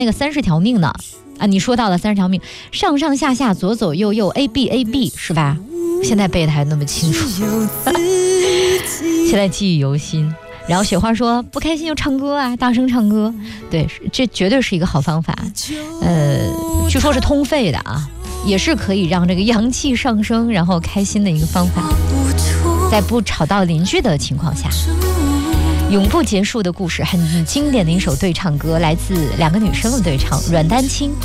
那个30条命呢？啊，你说到了30条命，上上下下左左右右 A B A B 是吧？现在背的还那么清楚，现在记忆犹新。然后雪花说不开心就唱歌啊，大声唱歌，对，这绝对是一个好方法。据说是通肺的啊，也是可以让这个阳气上升，然后开心的一个方法，在不吵到邻居的情况下。永不结束的故事，很经典的一首对唱歌，来自2个女生的对唱，阮丹青